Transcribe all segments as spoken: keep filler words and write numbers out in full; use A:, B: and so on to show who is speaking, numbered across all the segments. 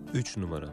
A: Üç numara.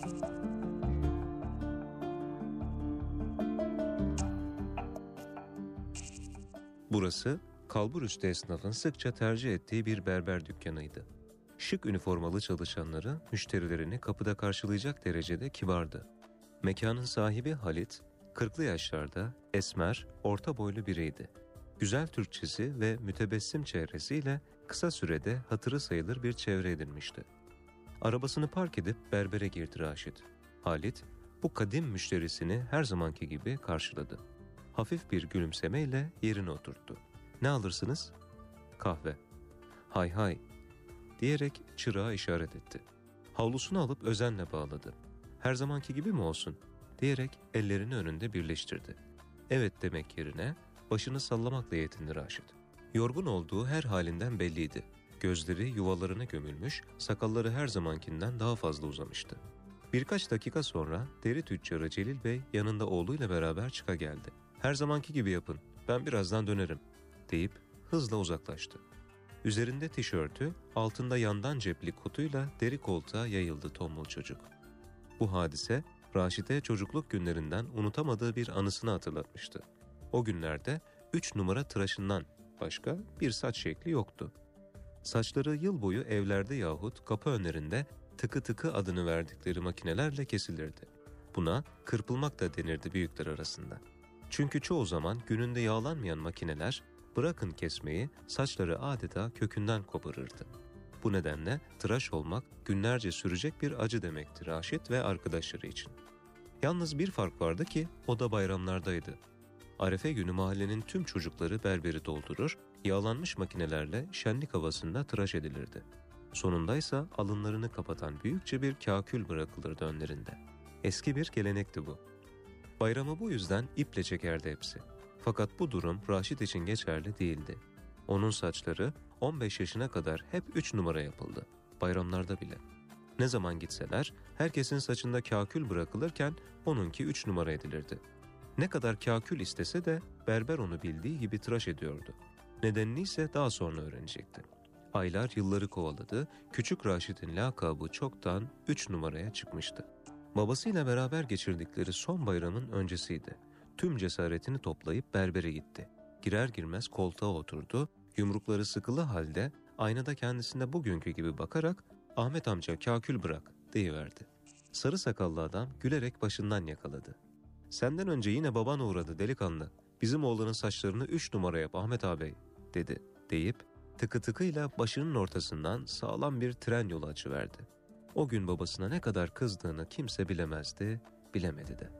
A: Burası, kalburüstü esnafın sıkça tercih ettiği bir berber dükkanıydı. Şık üniformalı çalışanları müşterilerini kapıda karşılayacak derecede kibardı. Mekanın sahibi Halit, kırklı yaşlarda, esmer, orta boylu biriydi. Güzel Türkçesi ve mütebessim çehresiyle kısa sürede hatırı sayılır bir çevre edinmişti. Arabasını park edip berbere girdi Raşit. Halit, bu kadim müşterisini her zamanki gibi karşıladı. Hafif bir gülümsemeyle yerine oturttu. "Ne alırsınız?" "Kahve." "Hay hay," diyerek çırağa işaret etti. Havlusunu alıp özenle bağladı. "Her zamanki gibi mi olsun?" diyerek ellerini önünde birleştirdi. Evet demek yerine başını sallamakla yetindi Raşit. Yorgun olduğu her halinden belliydi. Gözleri yuvalarına gömülmüş, sakalları her zamankinden daha fazla uzamıştı. Birkaç dakika sonra deri tüccarı Celil Bey yanında oğluyla beraber çıka geldi. "Her zamanki gibi yapın, ben birazdan dönerim," deyip hızla uzaklaştı. Üzerinde tişörtü, altında yandan cepli kutuyla deri koltuğa yayıldı tombul çocuk. Bu hadise Raşit'e çocukluk günlerinden unutamadığı bir anısını hatırlatmıştı. O günlerde üç numara tıraşından başka bir saç şekli yoktu. Saçları yıl boyu evlerde yahut kapı önlerinde tıkı tıkı adını verdikleri makinelerle kesilirdi. Buna kırpılmak da denirdi büyükler arasında. Çünkü çoğu zaman gününde yağlanmayan makineler bırakın kesmeyi saçları adeta kökünden koparırdı. Bu nedenle tıraş olmak günlerce sürecek bir acı demekti Raşit ve arkadaşları için. Yalnız bir fark vardı ki o da bayramlardaydı. Arefe günü mahallenin tüm çocukları berberi doldurur, yağlanmış makinelerle şenlik havasında tıraş edilirdi. Sonundaysa alınlarını kapatan büyükçe bir kâkül bırakılırdı önlerinde. Eski bir gelenekti bu. Bayramı bu yüzden iple çekerdi hepsi. Fakat bu durum Raşit için geçerli değildi. Onun saçları on beş yaşına kadar hep üç numara yapıldı. Bayramlarda bile. Ne zaman gitseler herkesin saçında kâkül bırakılırken onunki üç numara edilirdi. Ne kadar kâkül istese de berber onu bildiği gibi tıraş ediyordu. Nedenini ise daha sonra öğrenecekti. Aylar yılları kovaladı, küçük Raşit'in lakabı çoktan üç numaraya çıkmıştı. Babasıyla beraber geçirdikleri son bayramın öncesiydi. Tüm cesaretini toplayıp berbere gitti. Girer girmez koltuğa oturdu, yumrukları sıkılı halde aynada kendisine bugünkü gibi bakarak "Ahmet amca kâkül bırak," deyiverdi. Sarı sakallı adam gülerek başından yakaladı. "Senden önce yine baban uğradı delikanlı. Bizim oğlanın saçlarını üç numara yap Ahmet ağabey," dedi deyip tıkı tıkıyla başının ortasından sağlam bir tren yolu açıverdi. O gün babasına ne kadar kızdığını kimse bilemezdi, bilemedi de.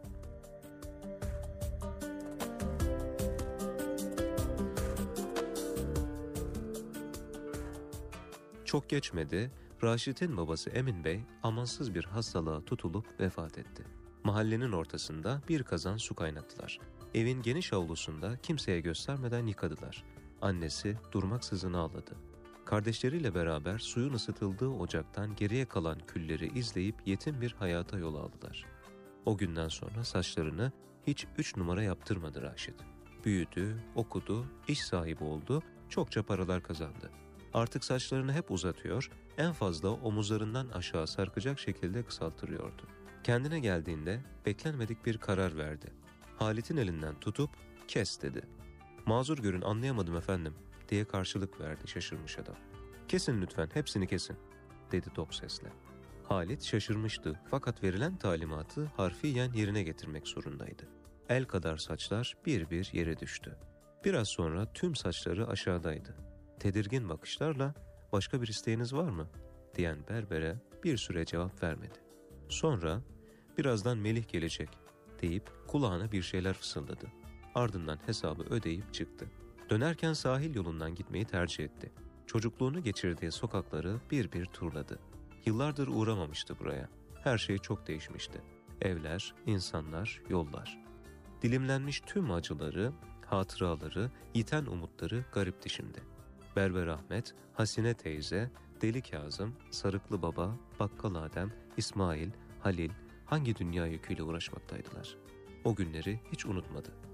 A: Çok geçmedi, Raşit'in babası Emin Bey amansız bir hastalığa tutulup vefat etti. Mahallenin ortasında bir kazan su kaynattılar. Evin geniş avlusunda kimseye göstermeden yıkadılar. Annesi durmaksızın ağladı. Kardeşleriyle beraber suyun ısıtıldığı ocaktan geriye kalan külleri izleyip yetim bir hayata yol aldılar. O günden sonra saçlarını hiç üç numara yaptırmadı Raşit. Büyüdü, okudu, iş sahibi oldu, çokça paralar kazandı. Artık saçlarını hep uzatıyor, en fazla omuzlarından aşağı sarkacak şekilde kısalttırıyordu. Kendine geldiğinde beklenmedik bir karar verdi. Halit'in elinden tutup "Kes," dedi. "Mazur görün, anlayamadım efendim," diye karşılık verdi şaşırmış adam. "Kesin lütfen, hepsini kesin," dedi tok sesle. Halit şaşırmıştı fakat verilen talimatı harfiyen yerine getirmek zorundaydı. El kadar saçlar bir bir yere düştü. Biraz sonra tüm saçları aşağıdaydı. Tedirgin bakışlarla "Başka bir isteğiniz var mı?" diyen berbere bir süre cevap vermedi. Sonra "Birazdan Melih gelecek," deyip kulağına bir şeyler fısıldadı. Ardından hesabı ödeyip çıktı. Dönerken sahil yolundan gitmeyi tercih etti. Çocukluğunu geçirdiği sokakları bir bir turladı. Yıllardır uğramamıştı buraya. Her şey çok değişmişti. Evler, insanlar, yollar. Dilimlenmiş tüm acıları, hatıraları, yiten umutları garipti şimdi. Berber Ahmet, Hasine teyze, Deli Kazım, Sarıklı Baba, Bakkal Adem, İsmail, Halil hangi dünya yüküyle uğraşmaktaydılar? O günleri hiç unutmadı.